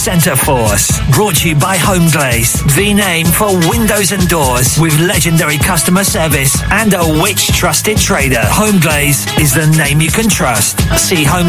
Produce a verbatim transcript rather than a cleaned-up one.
Centre Force, brought to you by Homeglaze, the name for windows and doors with legendary customer service and a Which trusted trader. Homeglaze is the name you can trust. See Homeglaze